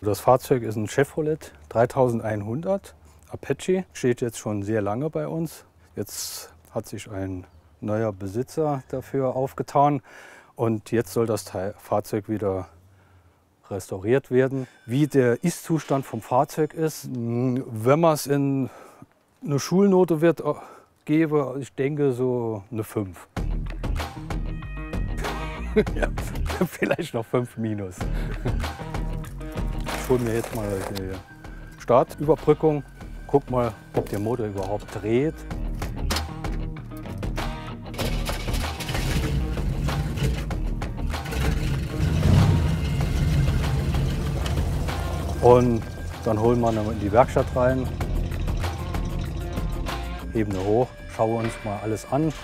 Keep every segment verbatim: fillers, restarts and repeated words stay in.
Das Fahrzeug ist ein Chevrolet dreitausendeinhundert Apache, steht jetzt schon sehr lange bei uns. Jetzt hat sich ein neuer Besitzer dafür aufgetan und jetzt soll das Teil, Fahrzeug wieder restauriert werden. Wie der Ist-Zustand vom Fahrzeug ist, wenn man es in eine Schulnote wird, gebe, ich denke so eine fünf. Ja, vielleicht noch fünf minus. Ich hole mir jetzt mal die Startüberbrückung, guck mal, ob der Motor überhaupt dreht. Und dann holen wir ihn in die Werkstatt rein, heben ihn hoch, schauen uns mal alles an.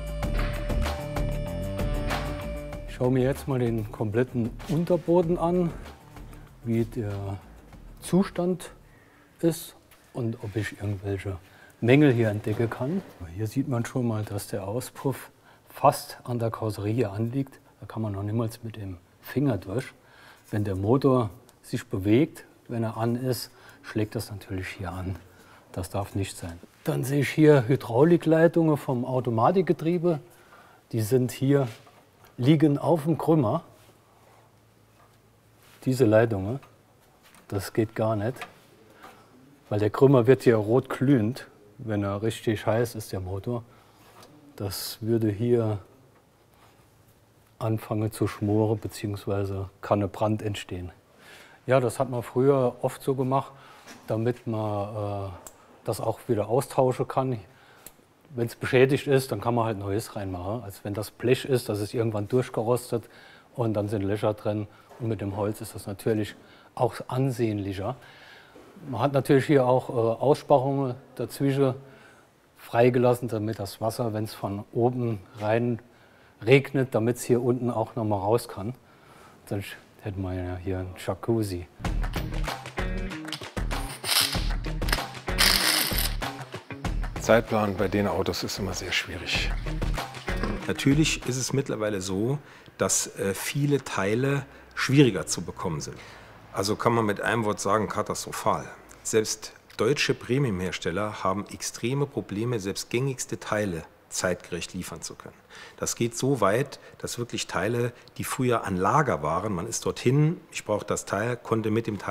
Ich schaue mir jetzt mal den kompletten Unterboden an, wie der Zustand ist und ob ich irgendwelche Mängel hier entdecken kann. Hier sieht man schon mal, dass der Auspuff fast an der Karosserie anliegt. Da kann man noch niemals mit dem Finger durch. Wenn der Motor sich bewegt, wenn er an ist, schlägt das natürlich hier an. Das darf nicht sein. Dann sehe ich hier Hydraulikleitungen vom Automatikgetriebe. Die sind hier, liegen auf dem Krümmer. Diese Leitungen, das geht gar nicht, weil der Krümmer wird hier rot glühend, wenn er richtig heiß ist, der Motor. Das würde hier anfangen zu schmoren, beziehungsweise kann ein Brand entstehen. Ja, das hat man früher oft so gemacht, damit man äh, das auch wieder austauschen kann. Wenn es beschädigt ist, dann kann man halt Neues reinmachen. Also wenn das Blech ist, das ist irgendwann durchgerostet und dann sind Löcher drin. Und mit dem Holz ist das natürlich auch ansehnlicher. Man hat natürlich hier auch äh, Aussparungen dazwischen freigelassen, damit das Wasser, wenn es von oben rein regnet, damit es hier unten auch noch mal raus kann. Sonst hätten wir ja hier einen Jacuzzi. Zeitplan bei den Autos ist immer sehr schwierig. Natürlich ist es mittlerweile so, dass äh, viele Teile schwieriger zu bekommen sind. Also kann man mit einem Wort sagen, katastrophal. Selbst deutsche Premiumhersteller haben extreme Probleme, selbst gängigste Teile zeitgerecht liefern zu können. Das geht so weit, dass wirklich Teile, die früher an Lager waren, man ist dorthin, ich brauche das Teil, konnte mit dem Teil